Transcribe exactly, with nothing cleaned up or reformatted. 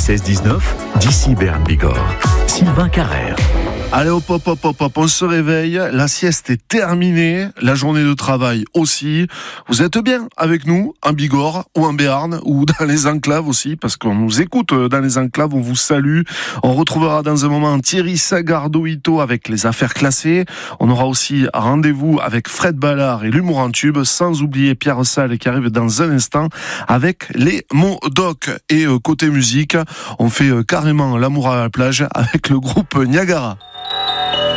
seize dix-neuf, d'ici Berne Bigorre. Sylvain Carrère. Allez hop hop hop hop hop, on se réveille, la sieste est terminée, la journée de travail aussi. Vous êtes bien avec nous en Bigorre ou en Béarn ou dans les enclaves aussi, parce qu'on nous écoute dans les enclaves, on vous salue. On retrouvera dans un moment Thierry Sagardo-Ito avec les affaires classées. On aura aussi rendez-vous avec Fred Ballard et l'humour en tube, sans oublier Pierre Salle qui arrive dans un instant avec les Modocs. Et euh, côté musique, on fait euh, carrément l'amour à la plage avec le groupe Niagara.